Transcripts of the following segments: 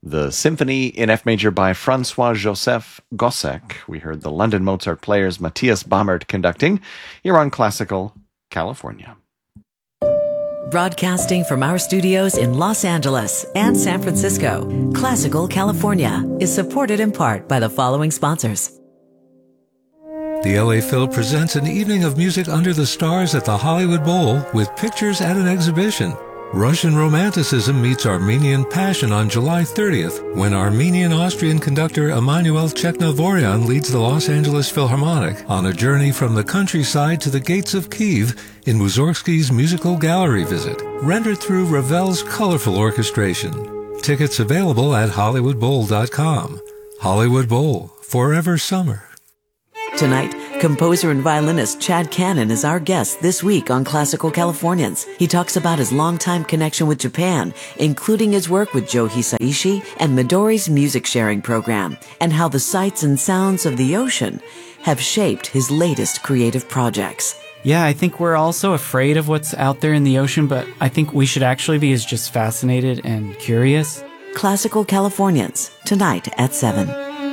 The Symphony in F major by Francois-Joseph Gossec. We heard the London Mozart Players Matthias Bammert conducting. You're on Classical California. Broadcasting from our studios in Los Angeles and San Francisco, Classical California is supported in part by the following sponsors. The LA Phil presents an evening of music under the stars at the Hollywood Bowl with pictures at an exhibition. Russian romanticism meets Armenian passion on July 30th when Armenian-Austrian conductor Emanuel Cheknavoryan leads the Los Angeles Philharmonic on a journey from the countryside to the gates of Kyiv in Mussorgsky's musical gallery visit, rendered through Ravel's colorful orchestration. Tickets available at HollywoodBowl.com. Hollywood Bowl, forever summer. Tonight, composer and violinist Chad Cannon is our guest this week on Classical Californians. He talks about his longtime connection with Japan, including his work with Joe Hisaishi and Midori's music sharing program, and how the sights and sounds of the ocean have shaped his latest creative projects. Yeah, I think we're also afraid of what's out there in the ocean, but I think we should actually be as just fascinated and curious. Classical Californians, tonight at 7.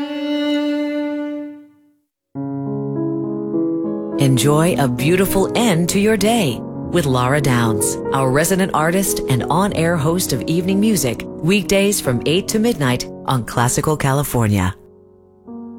Enjoy a beautiful end to your day with Laura Downs, our resident artist and on-air host of evening music, weekdays from 8 to midnight on Classical California.